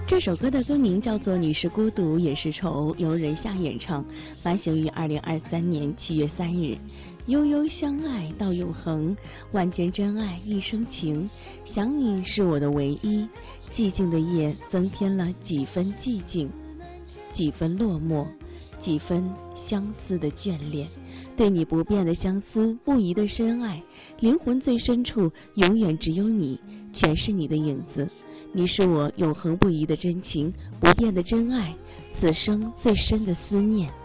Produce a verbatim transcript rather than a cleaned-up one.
这首歌的歌名叫做《你是孤独也是愁》，由任夏演唱，发行于二零二三年七月三日。悠悠相爱到永恒，万千真爱一生情。想你是我的唯一，寂静的夜增添了几分寂静，几分落寞，几分相思的眷恋。对你不变的相思，不移的深爱，灵魂最深处永远只有你，全是你的影子。你是我永恒不移的真情，不变的真爱，此生最深的思念。